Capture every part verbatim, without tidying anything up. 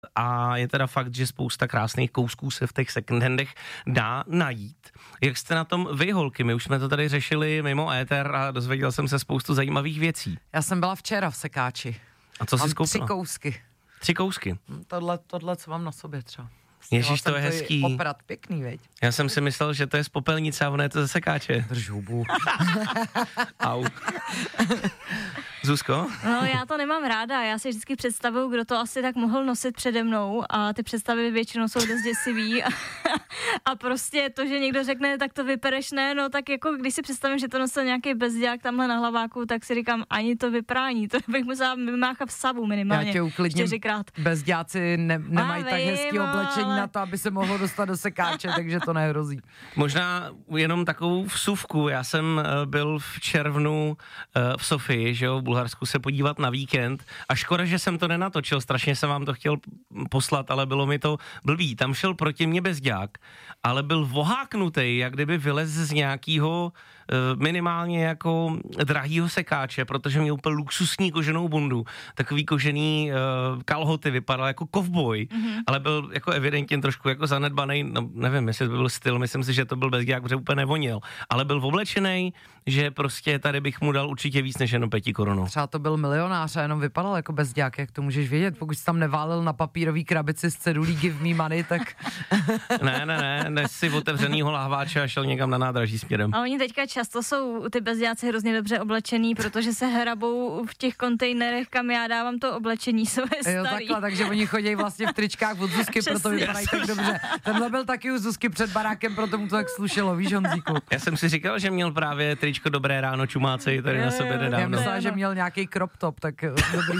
A je teda fakt, že spousta krásných kousků se v těch secondhandech dá najít. Jak jste na tom vy, holky? My už jsme to tady řešili mimo éter a dozvěděl jsem se spoustu zajímavých věcí. Já jsem byla včera v sekáči. A co jsi Mám skoupila? tři kousky. Tři kousky? Tohle, tohle, co mám na sobě třeba. Ježíš, to je hezký. Oprat pěkný, veď. Já jsem si myslel, že to je z popelnice a ono je to ze sekáče. Drž hubu. Au. Zuzko? No, já to nemám ráda, já si vždycky představuju, kdo to asi tak mohl nosit přede mnou a ty představy většinou jsou dost děsivý a, a prostě to, že někdo řekne, tak to vypereš, ne, no tak jako když si představím, že to nosil nějaký bezdělák tamhle na hlaváku, tak si říkám, ani to vyprání, to bych musela vymáchat v savu minimálně. Já tě uklidním, čtyřikrát. Bezděláci ne, nemají A tak vím, hezký oblečení ale... na to, aby se mohlo dostat do sekáče, takže to nehrozí. Možná jenom takovou vsuvku, já jsem byl v červnu v Sofii, že jo, v Bulharsku se podívat na víkend a škoda, že jsem to nenatočil, strašně jsem vám to chtěl poslat, ale bylo mi to blbý. Tam šel proti mě bezďák, ale byl voháknutej, jak kdyby vylez z nějakého minimálně jako drahýho sekáče, protože měl úplně luxusní koženou bundu, takový kožený uh, kalhoty, vypadal jako kovboj, mm-hmm. ale byl jako evidentně trošku jako zanedbaný, no nevím, jestli to byl styl, myslím si, že to byl bezďák, protože úplně nevonil, ale byl oblečený, že prostě tady bych mu dal určitě víc než jenom pěti korunu. Třeba to byl milionář a jenom vypadal jako bezďák, jak to můžeš vědět, pokud jsi tam neválil na papírový krabici z cedulí Give Me Money, tak... ne, ne, ne, nes si otevřenýho lahváče a šel někam na nádraží směrem. A oni teďka často jsou ty bezděláci hrozně dobře oblečený, protože se hrabou v těch kontejnerech, kam já dávám to oblečení své starý. Jo, takhle, takže oni chodí vlastně v tričkách od Zuzky, proto vypadají tak dobře. Tenhle byl taky u Zuzky před barákem, proto mu to tak slušelo, víš, Honzíku. Já jsem si říkal, že měl právě tričko Dobré ráno čumácej tady na sobě nedávno. Já myslela, že měl nějaký crop top, tak dobrý.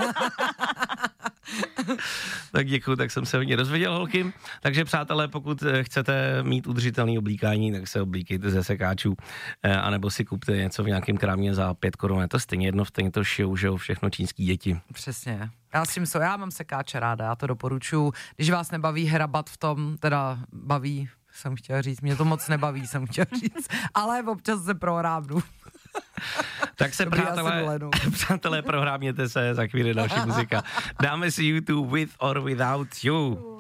Tak děkuju, tak jsem se hodně dozvěděl, holky. Takže přátelé, pokud chcete mít udržitelný oblíkání, tak se oblíkejte ze sekáčů, anebo si kupte něco v nějakém krámě za pět korun. Je to stejně jedno, stejně to šijou, že jo, všechno čínský děti. Přesně. Já s tím so, já mám sekáče ráda, já to doporučuji. Když vás nebaví hrabat v tom, teda baví, jsem chtěla říct, mě to moc nebaví, jsem chtěla říct, ale občas se prohrábnu. Tak se, přátelé, přátelé, prohrábněte se, za chvíli další muzika. Dáme si YouTube With or Without You.